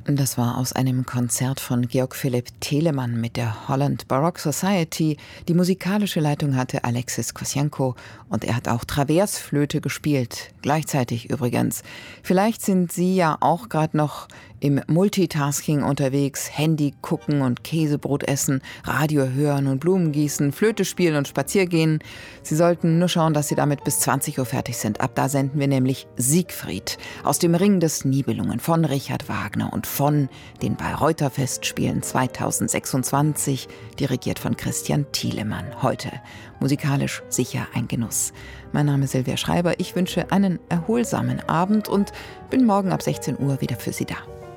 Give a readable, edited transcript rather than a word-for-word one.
Das war aus einem Konzert von Georg Philipp Telemann mit der Holland Baroque Society. Die musikalische Leitung hatte Alexis Koscienko und er hat auch Traversflöte gespielt. Gleichzeitig übrigens. Vielleicht sind Sie ja auch gerade noch im Multitasking unterwegs, Handy gucken und Käsebrot essen, Radio hören und Blumen gießen, Flöte spielen und spazieren gehen. Sie sollten nur schauen, dass Sie damit bis 20 Uhr fertig sind. Ab da senden wir nämlich Siegfried aus dem Ring des Nibelungen von Richard Wagner und von den Bayreuther Festspielen 2026, dirigiert von Christian Thielemann. Heute musikalisch sicher ein Genuss. Mein Name ist Silvia Schreiber. Ich wünsche einen erholsamen Abend und bin morgen ab 16 Uhr wieder für Sie da.